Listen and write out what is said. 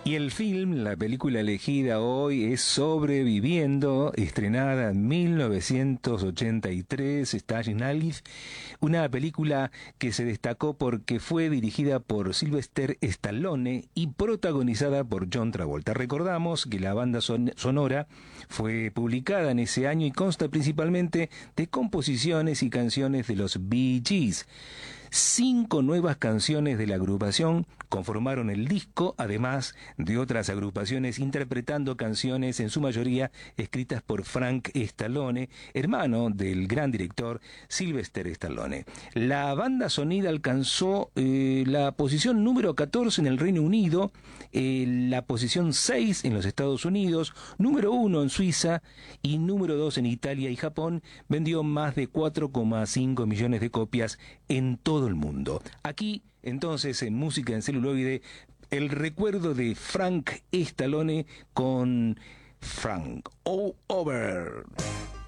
Y el film, la película elegida hoy es Sobreviviendo, estrenada en 1983, starring Alice, una película que se destacó porque fue dirigida por Sylvester Stallone y protagonizada por John Travolta. Recordamos que la banda sonora fue publicada en ese año y consta principalmente de composiciones y canciones de los Bee Gees. 5 nuevas canciones de la agrupación conformaron el disco, además de otras agrupaciones interpretando canciones en su mayoría escritas por Frank Stallone, hermano del gran director Sylvester Stallone. La banda sonida alcanzó la posición número 14 en el Reino Unido, la posición 6 en los Estados Unidos, número 1 en Suiza y número 2 en Italia y Japón. Vendió más de 4,5 millones de copias en todo el mundo. Aquí, entonces, en Música en Celuloide, el recuerdo de Frank Stallone con Frank All Over.